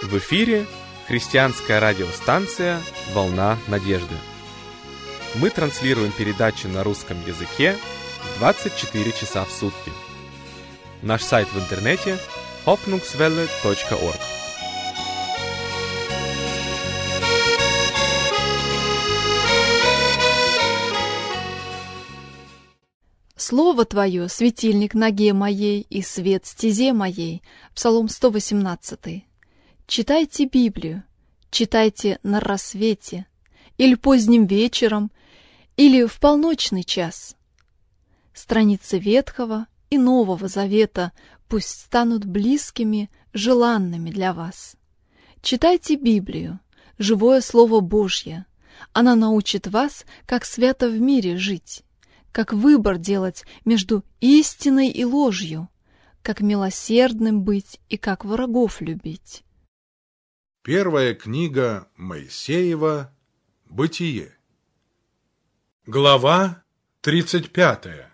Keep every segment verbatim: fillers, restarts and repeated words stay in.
В эфире христианская радиостанция «Волна надежды». Мы транслируем передачи на русском языке двадцать четыре часа в сутки. Наш сайт в интернете hoffnungswelle точка org. Слово Твое — светильник ноге моей и свет стезе моей. Псалом сто восемнадцатый. Читайте Библию, читайте на рассвете, или поздним вечером, или в полночный час. Страницы Ветхого и Нового Завета пусть станут близкими, желанными для вас. Читайте Библию, живое Слово Божье. Она научит вас, как свято в мире жить, как выбор делать между истиной и ложью, как милосердным быть и как врагов любить. Первая книга Моисеева «Бытие». Глава тридцать пятая.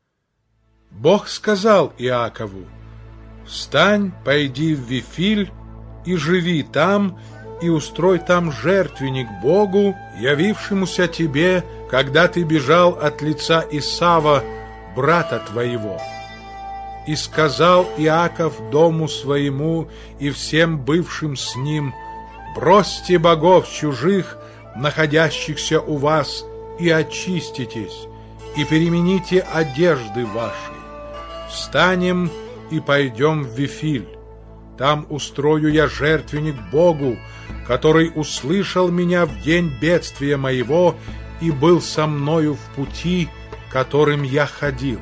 Бог сказал Иакову: «Встань, пойди в Вифиль и живи там, и устрой там жертвенник Богу, явившемуся тебе, когда ты бежал от лица Исава, брата твоего». И сказал Иаков дому своему и всем бывшим с ним: «Бросьте богов чужих, находящихся у вас, и очиститесь, и перемените одежды ваши. Встанем и пойдем в Вифиль. Там устрою я жертвенник Богу, который услышал меня в день бедствия моего и был со мною в пути, которым я ходил».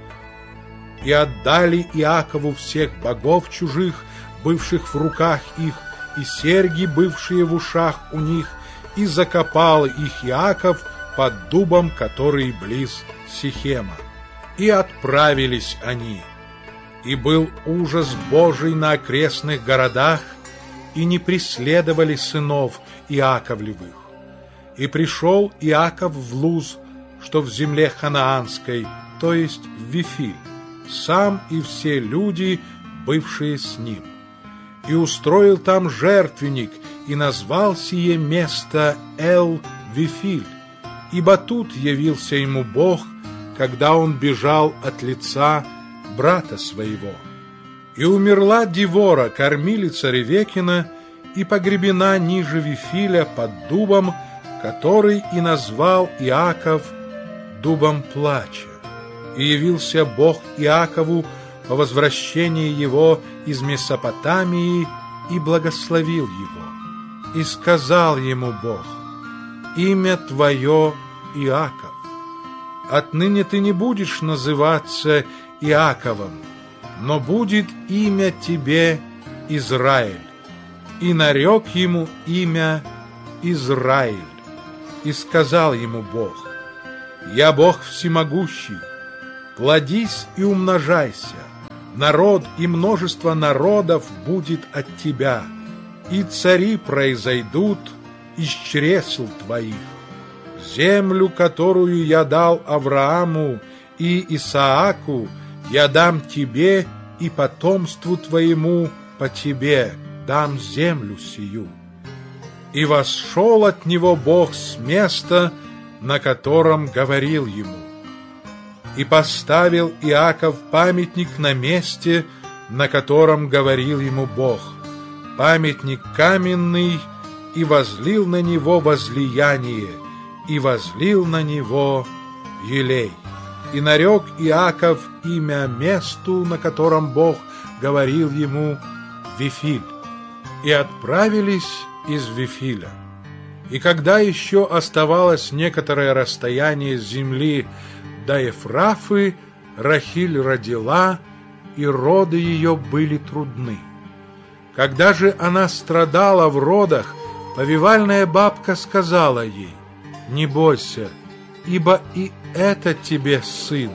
И отдали Иакову всех богов чужих, бывших в руках их, и серьги, бывшие в ушах у них, и закопал их Иаков под дубом, который близ Сихема. И отправились они. И был ужас Божий на окрестных городах, и не преследовали сынов Иаковлевых. И пришел Иаков в Луз, что в земле ханаанской, то есть в Вифиль, сам и все люди, бывшие с ним. И устроил там жертвенник, и назвал сие место Эл-Вифиль, ибо тут явился ему Бог, когда он бежал от лица брата своего. И умерла Дивора, кормилица Ревекина, и погребена ниже Вифиля под дубом, который и назвал Иаков дубом плача. И явился Бог Иакову по возвращении его из Месопотамии и благословил его. И сказал ему Бог: «Имя твое Иаков. Отныне ты не будешь называться Иаковом, но будет имя тебе Израиль». И нарек ему имя Израиль. И сказал ему Бог: «Я Бог всемогущий, плодись и умножайся, народ и множество народов будет от тебя, и цари произойдут из чресл твоих. Землю, которую я дал Аврааму и Исааку, я дам тебе и потомству твоему по тебе дам землю сию». И восшел от него Бог с места, на котором говорил ему. И поставил Иаков памятник на месте, на котором говорил ему Бог, памятник каменный, и возлил на него возлияние, и возлил на него елей. И нарек Иаков имя месту, на котором Бог говорил ему, Вифиль. И отправились из Вифиля. И когда еще оставалось некоторое расстояние с земли до Ефрафы, Рахиль родила, и роды ее были трудны. Когда же она страдала в родах, повивальная бабка сказала ей: «Не бойся, ибо и это тебе сын».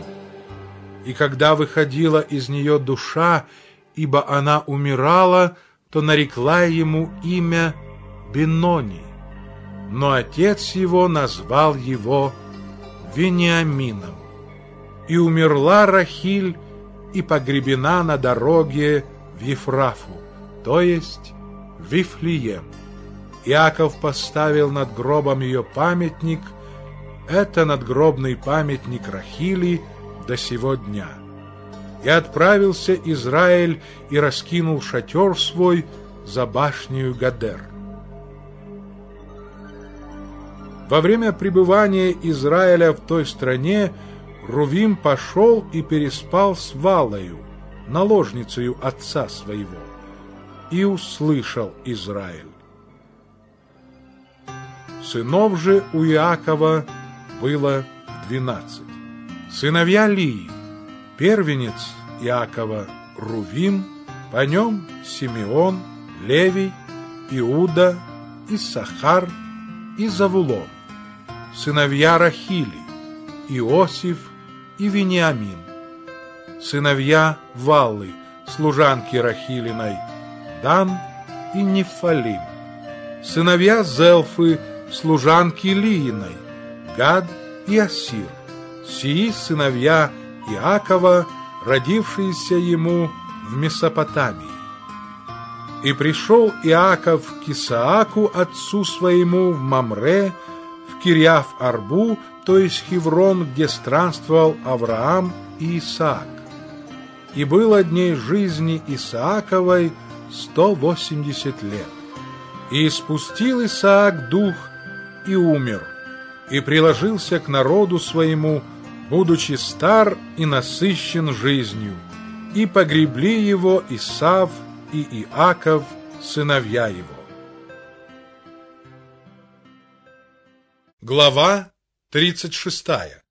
И когда выходила из нее душа, ибо она умирала, то нарекла ему имя Бенони, но отец его назвал его Вениамином. И умерла Рахиль, и погребена на дороге в Ефрафу, то есть в Вифлеем. Иаков поставил над гробом ее памятник. Это надгробный памятник Рахили до сего дня. И отправился Израиль и раскинул шатер свой за башнею Гадер. Во время пребывания Израиля в той стране Рувим пошел и переспал с Валою, наложницею отца своего, и услышал Израиль. Сынов же у Иакова было двенадцать. Сыновья Лии: первенец Иакова Рувим, по нем Симеон, Левий, Иуда, Иссахар и Завулон. Сыновья Рахили: Иосиф и Вениамин. Сыновья Валлы, служанки Рахилиной: Дан и Нефалим. Сыновья Зелфы, служанки Лииной: Гад и Асир. Сии сыновья Иакова, родившиеся ему в Месопотамии. И пришел Иаков к Исааку, отцу своему, в Мамре, в Кирьяф-Арбу, то есть Хеврон, где странствовал Авраам и Исаак. И было дней жизни Исааковой сто восемьдесят лет. И испустил Исаак дух и умер, и приложился к народу своему, будучи стар и насыщен жизнью, и погребли его Исав и Иаков, сыновья его. Глава тридцать шестая.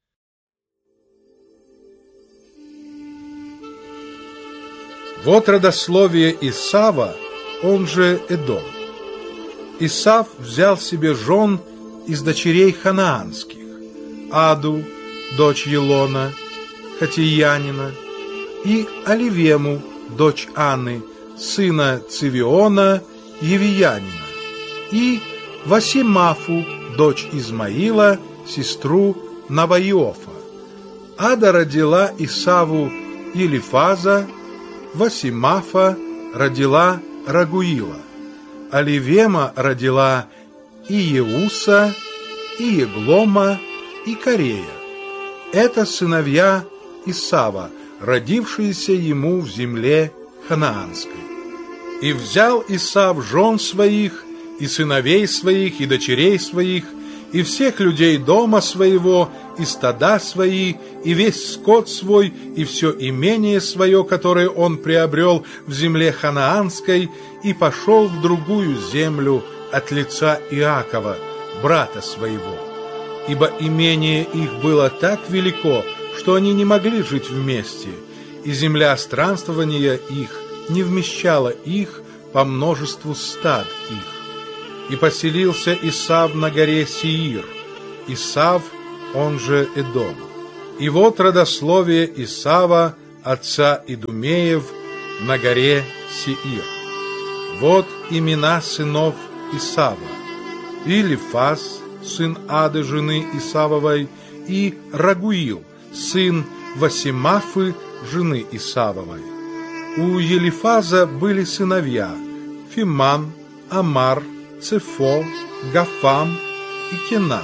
Вот родословие Исава, он же Эдом. Исав взял себе жен из дочерей ханаанских: Аду, дочь Елона, хатиянина, и Оливему, дочь Анны, сына Цивиона, евиянина, и Васимафу, дочь Измаила, сестру Наваиофа. Ада родила Исаву Елифаза, Васимафа родила Рагуила, Оливема родила Иеуса, Иеглома и Корея. Это сыновья Исава, родившиеся ему в земле ханаанской. И взял Исав жен своих, и сыновей своих, и дочерей своих, и всех людей дома своего, и стада свои, и весь скот свой, и все имение свое, которое он приобрел в земле ханаанской, и пошел в другую землю от лица Иакова, брата своего. Ибо имение их было так велико, что они не могли жить вместе, и земля странствования их не вмещала их по множеству стад их. И поселился Исав на горе Сеир, Исав, он же Эдом. И вот родословие Исава, отца Идумеев, на горе Сеир. Вот имена сынов Исава: Илифаз, сын Ады, жены Исавовой, и Рагуил, сын Васимафы, жены Исавовой. У Елифаза были сыновья: Фиман, Амар, Цефо, Гафам и Кенас.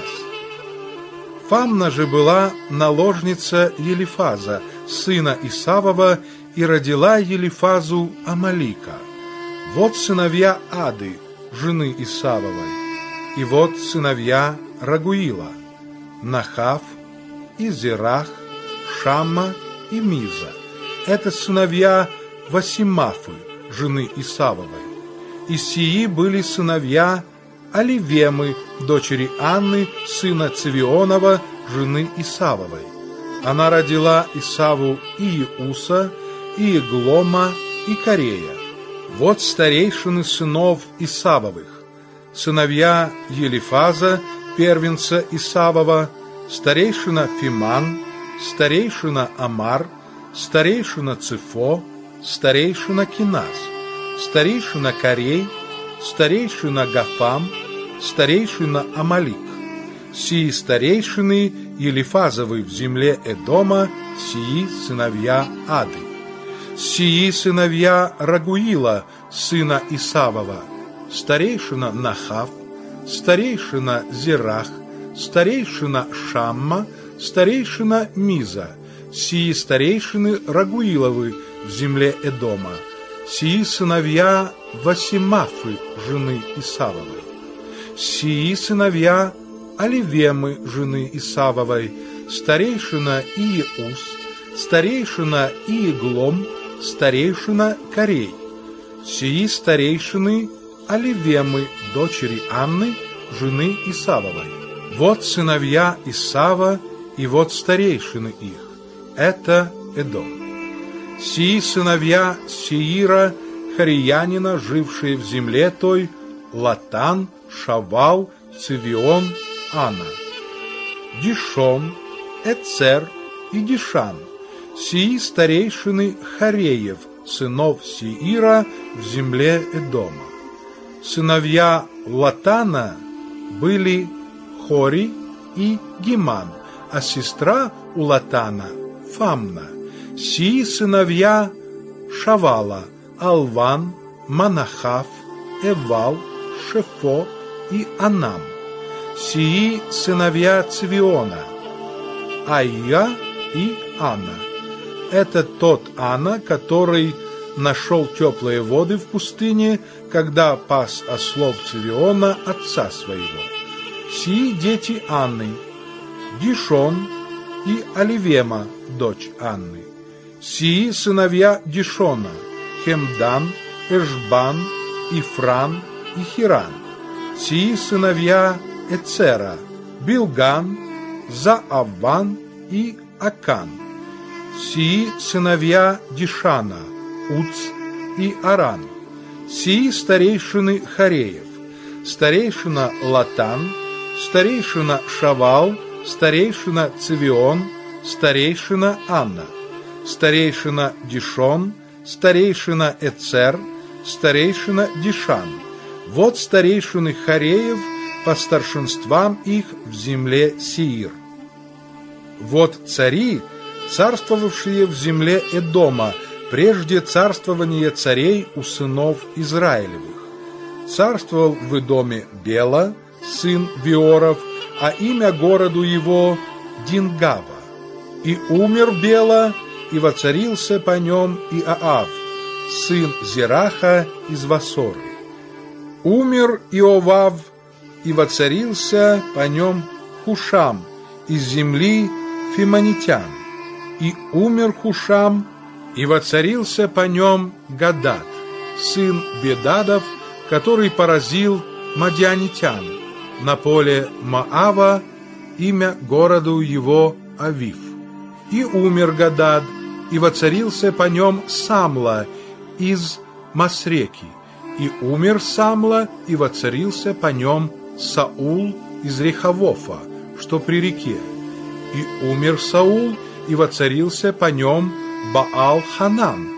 Фамна же была наложница Елифаза, сына Исавова, и родила Елифазу Амалика. Вот сыновья Ады, жены Исавовой, и вот сыновья Рагуила: Нахав, и Зерах, Шамма и Миза. Это сыновья Васимафы, жены Исавовой. И сии были сыновья Оливемы, дочери Анны, сына Цивионова, жены Исавовой. Она родила Исаву Иеуса, Иеглома и Корея. Вот старейшины сынов Исавовых: сыновья Елифаза, первенца Исавова, старейшина Фиман, старейшина Амар, старейшина Цефо, старейшина Кинас, старейшина Корей, старейшина Гафам, старейшина Амалик. Сии старейшины Елифазовы в земле Эдома, сии сыновья Ады. Сии сыновья Рагуила, сына Исавова, старейшина Нахав, старейшина Зерах, старейшина Шамма, старейшина Миза, сии старейшины Рагуиловы в земле Эдома, сии сыновья Васимафы, жены Исавовой, сии сыновья Оливемы, жены Исавовой, старейшина Иеус, старейшина Иеглом, старейшина Корей, сии старейшины Оливемы, дочери Анны, жены Исавовой. Вот сыновья Исава, и вот старейшины их. Это Эдом. Сии сыновья Сеира, Хариянина, жившие в земле той, Латан, Шавал, Цивион, Ана. Дишон, Эцер и Дишан, сии старейшины Хареев, сынов Сеира в земле Эдома. Сыновья Латана были Хори и Гиман, а сестра у Латана Фамна. Сии сыновья Шавала, Алван, Манахав, Эвал, Шефо и Анам. Сии сыновья Цивиона, Айя и Ана. Это тот Ана, который нашел теплые воды в пустыне, когда пас ослов Цивиона, отца своего. Сии дети Анны, Дишон и Оливема, дочь Анны. Сии сыновья Дишона, Хемдан, Эшбан, Ифран и Хиран. Сии сыновья Эцера, Билган, Зааван и Акан. Сии сыновья Дишана, Уц и Аран. Сии старейшины Хареев, старейшина Латан, старейшина Шавал, старейшина Цивион, старейшина Анна, старейшина Дишон, старейшина Эцер, старейшина Дишан. Вот старейшины Хареев по старшинствам их в земле Сеир. Вот цари, царствовавшие в земле Эдома, прежде царствования царей у сынов Израилевых. Царствовал в Эдоме Бела, сын Виоров, а имя городу его Дингава. И умер Бела, и воцарился по нем Иоав, сын Зераха из Васоры. Умер Иовав, и воцарился по нем Хушам из земли Фимонитян. И умер Хушам, и воцарился по нем Гадад, сын Бедадов, который поразил мадианитян. На поле Маава имя городу его Авив. И умер Гадад, и воцарился по нем Самла из Масреки. И умер Самла, и воцарился по нем Саул из Рехавофа, что при реке. И умер Саул, и воцарился по нем Баал-Ханан,